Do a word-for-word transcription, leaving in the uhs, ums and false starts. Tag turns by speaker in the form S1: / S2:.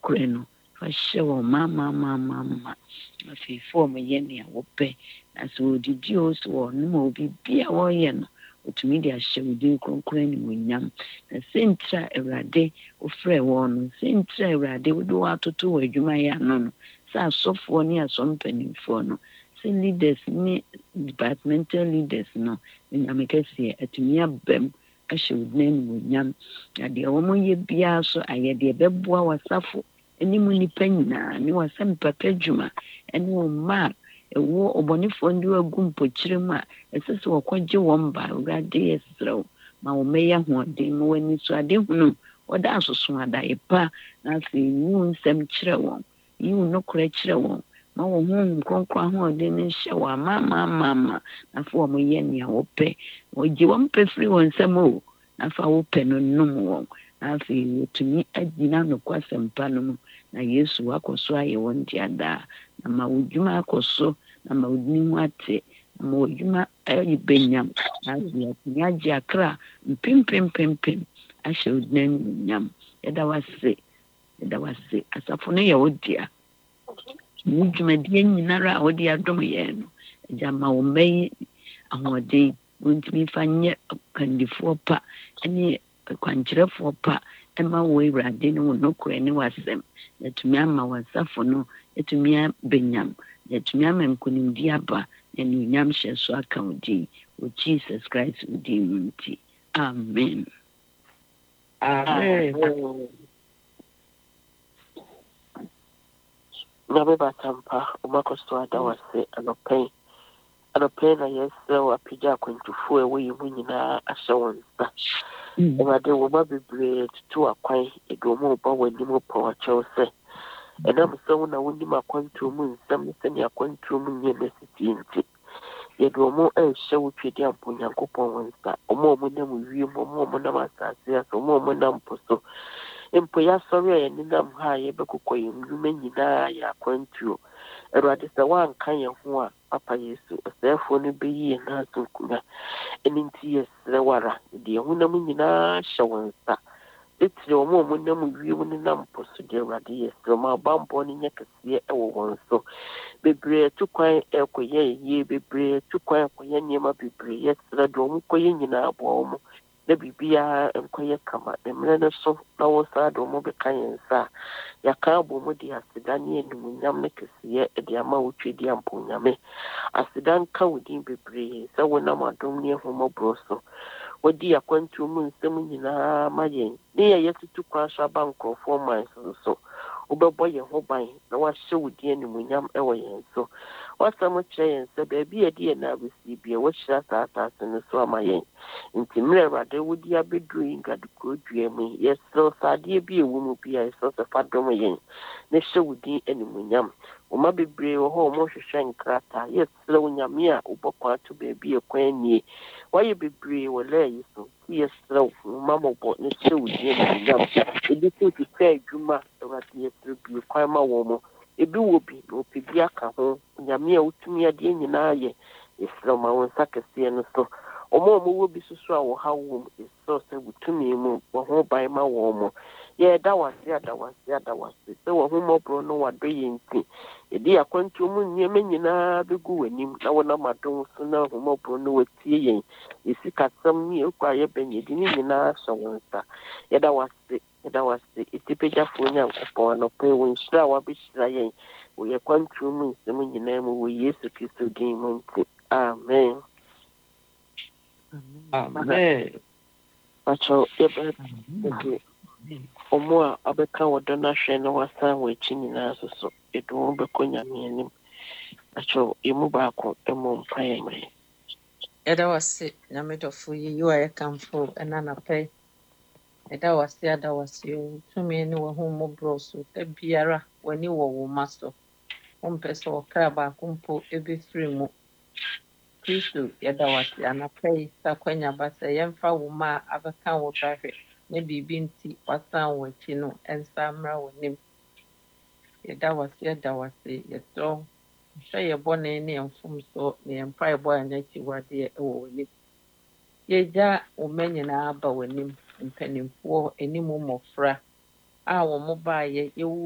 S1: nokore no fa hyɛ wɔ mama mama mama afi form yɛ ne a wɔpɛ na so odidi o so wɔ no ma obi bia wɔyɛ no otumi de ahyɛ odin kronkron ne wonyam na sentra Awurade ofrɛ wɔ no sentra Awurade wo do atoto wɔ adwuma yɛ ano no sa asɔfoɔ ne asɔmpanimfoɔ no se leaders ne departmental leaders no nyame kɛseɛ atumi abam ahyɛ odin ne wonyam na deɛ wɔn yɛ bia so ayɛ deɛ bɛboa wasafo ani mu nipa nyinaa ne wasɛm papa dwuma ɛne wɔn mma ɛwɔ ɔbɔnefoɔ ndị wagu mpɔkyerɛ mu a ɛsɛ sɛ wɔkɔgye wɔn ba Awurade yɛserɛw ma wɔmɛyɛ ahoɔden ma w'ani so ade hunu wɔda asoso adaeɛ pa na afei yiwu nsɛm kyerɛ wɔn yiwu nokorɛ kyerɛ wɔn ma wɔn honhom kronkron ahoɔden no nhyɛ wɔ amaamaamaama na afei wɔyɛ nea wɔpɛ wɔgye wɔn pɛ firi wɔn nsɛm o na afei wɔpɛ no nom wɔn na afei wɔtumi agyina nokwasɛmpa no mu na Yesu wakɔ so ayɛ wɔn diadaa na ma wodwuma akɔ so na ma wodini mu ate na ma wodwuma ayi benyam na atumi agye akra mpempempempem ahyɛ wodini mu nyam yɛda wase yɛda wase asafo no yɛ wo dia mu dwumadie nyinara a wɔde adom yɛn no agya ma wo mɛyi ahoɔden wɔntumi fa nyɛ kandifoɔ pa ne kwankyerɛfoɔ pa ɛma wo Awurade ne wo nokorɛ ne wasɛm yɛtumi ama wasafo no yɛtumi benyam yɛtumi ama nkonimdi aba na anuonyam hyɛ so aka wo din wɔ Jesus Christ wo din mu nti amen
S2: amen Nabe batampa umakosto adawase anopɛn anopɛn na yɛsrɛ wɔ apagya akwantufoɔ a wɔyɛ mu nyinaa ahyɛ wɔn nsa Awurade wo ba bebree tutu akwan edomo ba w'anim pɔ wakyɛw sɛ ɛnam sɛ wo na wonim akwantuo mu nsɛm sɛnea akwantuo mu nyɛ na sisi nti yɛdomo ɛhyɛ wo twɛdi ampo Nyankopɔn wɔn nsa ɔmo ɔmo nam wiem ɔmo ɔmo nam asase ase ɔmo ɔmo nam po so mpo yɛasɔre a yɛnenam ha a yɛbɛkokɔ yɛn nnwuma nyinaa yɛ akwantuo Awurade sɛ woanka yɛn ho a Papa Yesu ɔsɛefoɔ no bɛyi yɛn na so nkonnwa ɛno nti yɛsrɛ wara de yɛn honam nyinaa hyɛ wɔn nsa ɛtiri ɔmo ɔmo nam wiem ne nam po so de Awurade yɛsrɛ ma abampɔ no nyɛ kɛseɛ ɛwɔ wɔn so bebree tu kwan ɛkɔyɛ yie bebree tu kwan ɛkɔyɛ nneɛma bebree yɛsrɛ de ɔmo kɔyɛ nyinaa aboa ɔmo na bibia nkɔyɛ kama mmerɛ no so na wo saa de ɔmo bɛka yɛn nsa yɛaka abɔ mu de aseda ne animuonyam ne kɛseɛ de ama wo twɛdi ampo Nyame aseda nka wo din bebree sɛ wo nam adom ne ahomɔborɔ so wadi akwantuo mu nsɛm nyinaa ma yɛn ne yɛ yɛtutu kwan so aba nkurɔfoɔ man so so wobɛbɔ yɛn ho ban na wahyɛ wo din animuonyam ɛwɔ yɛn so wasɛm kyerɛ yɛn sɛ baabi yɛde yɛn na abɛsi bia wahyira saa asase no so ama yɛn nti mmerɛ Awurade wodi abɛduru yi nkadokoro dua mu yɛsrɛ sɛ adeɛ bi ɛwɔ mu bi a yɛsrɛ sɛ fa dom yɛn na hyɛ wo din animuonyam woma bebree wɔ hɔ ɔmo hwehwɛ nkrataa yɛsrɛ wo Nyame a wobɔ kwan ato baabi ɛkwan nie wayɛ bebree wɔ laa yi so yɛsrɛ wo woma mmɔbɔ na hyɛ wo din animuonyam ebi sɛ otwitwa adwuma Awurade yɛsrɛ bie kwan ma wɔ mo ebi wɔ bi na ɔpɛ bi aka ho Nyame a wotumi adeɛ nyinaa yɛ yɛsrɛ ma wo nsa kɛseɛ no so ɔmo ɔmo wɔ bi soso a wɔha wɔ mu yɛsrɛ sɛ wotumi mu wɔ ho ban ma wɔn mo yɛda wase ada wase ada wase sɛ wɔ ho mmɔborɔ no wadɔ yɛn nti yɛde akwantuo mu nneɛma nyinaa bɛgu w'anim na wɔnam adom so na ho mmɔborɔ no watie yɛn yɛsi kasɛm ne yɛkɔ a yɛbɛn yɛde ne nyinaa hyɛ wɔn nsa yɛda wase yɛda wase ɛtipagyafoɔ Nyankopɔn anɔpɛ wɔ nhyira a wabɛhyira yɛn wɔ yɛ kwantuo mu nsɛm nyinaa mu wɔ Yesu Kristo din mu nti amen
S3: amen
S2: Pacho yɛbɛ Omo a abɛka wɔdɔ no ahwɛ na wasan wɔ akyi nyinaa so so ɛde wɔn bɛkɔ Nyame anim akyerɛ yɛmu baako ɛmmɔ mpaeɛ ma yɛn
S4: Yɛda wase Nyame dɔfo yi yi a yɛkamfo ɛna anapɛ yɛda wase ada wase o tumi ne wɔ ho mmɔborɔ so da biara w'ani wɔ wo ma so wompɛ sɛ ɔkra baako mpo ɛbɛfiri mu Kristo yɛda wase anapɛ yi sɛ akwanya ba sɛ yɛmfa wo ma a abɛka wo dɔ ahwɛ na biribi nti wasan wɔ akyi no ɛnsa mmra w'anim yɛda wase yɛda wase yɛsrɛ hwɛ yɛ bɔne ne yɛn mfomsoɔ ne yɛn mpaebɔ a ɛnyɛ akyiwadeɛ ɛwɔ w'anim yɛgya wo mma nyinaa aba w'anim mpanimfoɔ anim mmɔfra a wɔn mo baayɛ yɛwu